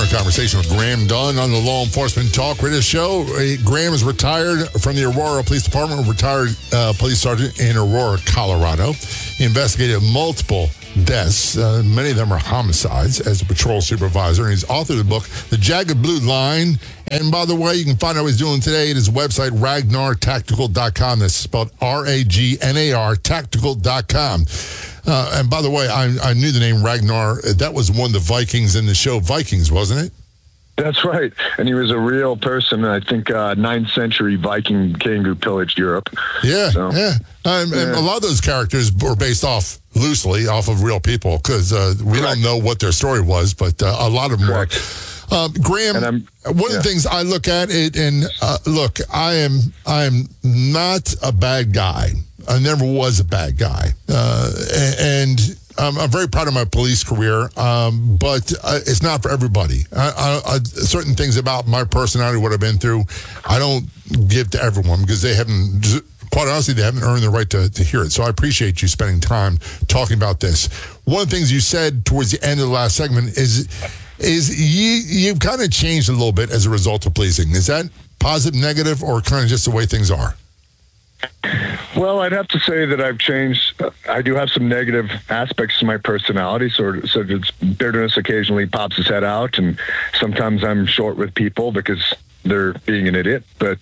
a conversation with Graham Dunn on the Law Enforcement Talk Radio Show. Graham is retired from the Aurora Police Department, retired police sergeant in Aurora, Colorado. He investigated multiple deaths. Many of them are homicides as a patrol supervisor. And he's authored the book, The Jagged Blue Line. And by the way, you can find out what he's doing today at his website, RagnarTactical.com. That's spelled R-A-G-N-A-R, tactical.com. And by the way, I knew the name Ragnar. That was one of the Vikings in the show Vikings, wasn't it? That's right. And he was a real person. I think 9th century Viking king who pillaged Europe. Yeah, so, yeah. And a lot of those characters were based loosely off of real people because we don't know what their story was, but a lot of them were. Graham, one of the things I look at it, and look, I am not a bad guy. I never was a bad guy. And I'm very proud of my police career, but it's not for everybody. Certain things about my personality, what I've been through, I don't give to everyone because they haven't, quite honestly, they haven't earned the right to hear it. So I appreciate you spending time talking about this. One of the things you said towards the end of the last segment is you've kind of changed a little bit as a result of policing. Is that positive, negative, or kind of just the way things are? Well, I'd have to say that I've changed. I do have some negative aspects to my personality. So it's bitterness occasionally pops its head out, and sometimes I'm short with people because they're being an idiot. But,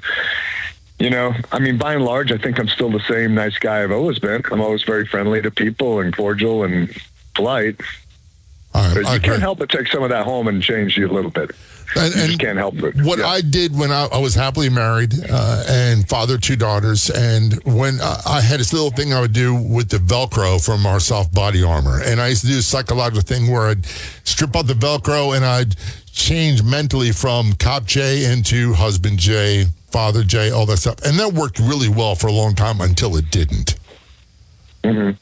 I mean, by and large, I think I'm still the same nice guy I've always been. I'm always very friendly to people and cordial and polite. But you can't help but take some of that home and change you a little bit. And you just can't help it. What I did when I was happily married and father of 2 daughters, and when I had this little thing I would do with the Velcro from our soft body armor, and I used to do a psychological thing where I'd strip out the Velcro and I'd change mentally from cop J into husband J, father J, all that stuff. And that worked really well for a long time until it didn't. Mm-hmm.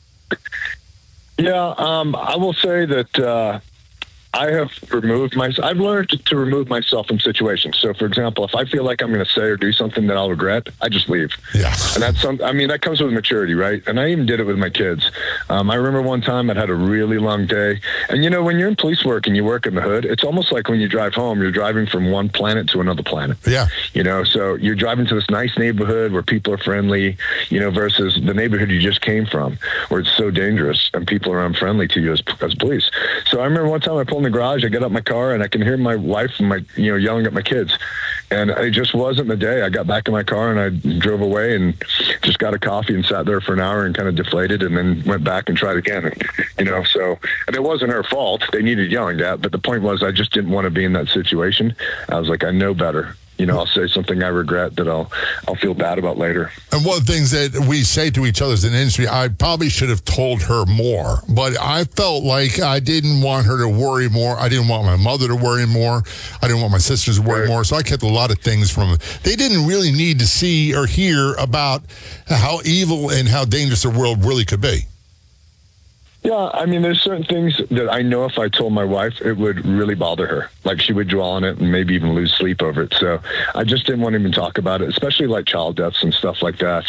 Yeah, I will say that I have I've learned to remove myself from situations. So, for example, if I feel like I'm going to say or do something that I'll regret, I just leave. Yeah. And that comes with maturity, right? And I even did it with my kids. I remember one time I'd had a really long day. And, when you're in police work and you work in the hood, it's almost like when you drive home, you're driving from one planet to another planet. Yeah. So you're driving to this nice neighborhood where people are friendly, versus the neighborhood you just came from, where it's so dangerous and people are unfriendly to you as police. So I remember one time I pulled in the garage, I get out my car, and I can hear my wife and yelling at my kids. And it just wasn't the day. I got back in my car and I drove away and just got a coffee and sat there for an hour and kind of deflated, and then went back and tried again. And it wasn't her fault. They needed yelling at, but the point was I just didn't want to be in that situation. I was like, I know better. I'll say something I regret that I'll feel bad about later. And one of the things that we say to each other as an industry, I probably should have told her more, but I felt like I didn't want her to worry more. I didn't want my mother to worry more. I didn't want my sisters to worry more. So I kept a lot of things from them. They didn't really need to see or hear about how evil and how dangerous the world really could be. Yeah, I mean, there's certain things that I know if I told my wife, it would really bother her. Like, she would dwell on it and maybe even lose sleep over it. So I just didn't want to even talk about it, especially like child deaths and stuff like that.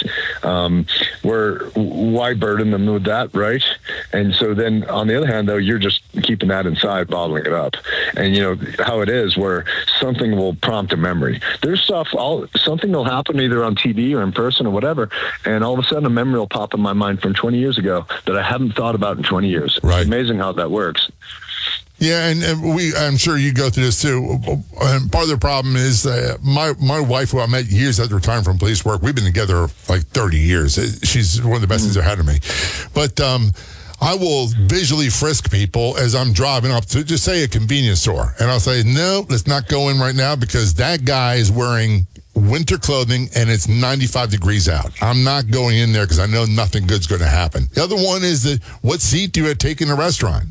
Why burden them with that, right? And so then, on the other hand, though, you're just keeping that inside, bottling it up. And how it is, where something will prompt a memory. There's something will happen either on TV or in person or whatever, and all of a sudden a memory will pop in my mind from 20 years ago that I haven't thought about in 20 years. Right. It's amazing how that works. Yeah, and I'm sure you go through this too. And part of the problem is my wife, who I met years after retiring from police work, we've been together like 30 years. She's one of the best things I've had to me. But I will visually frisk people as I'm driving up to, just say, a convenience store. And I'll say, no, let's not go in right now because that guy is wearing winter clothing and it's 95 degrees out. I'm not going in there because I know nothing good's going to happen. The other one is what seat do you take in a restaurant?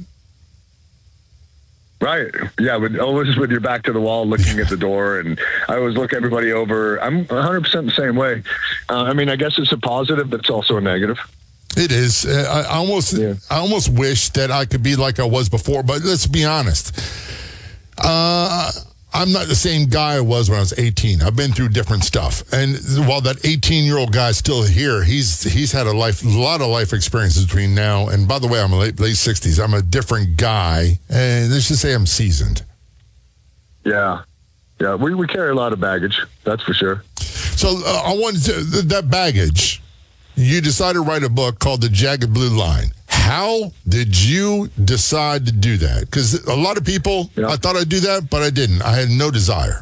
Right. Yeah, always with your back to the wall, looking at the door, and I always look everybody over. I'm 100% the same way. I guess it's a positive, but it's also a negative. It is. I almost wish that I could be like I was before, but let's be honest. I'm not the same guy I was when I was 18. I've been through different stuff. And while that 18-year-old guy's still here, he's had a lot of life experiences between now. And by the way, I'm late 60s. I'm a different guy. And let's just say I'm seasoned. Yeah. Yeah, we carry a lot of baggage, that's for sure. So I wanted to, that baggage, you decided to write a book called The Jagged Blue Line. How did you decide to do that? Because a lot of people, I thought I'd do that, but I didn't. I had no desire.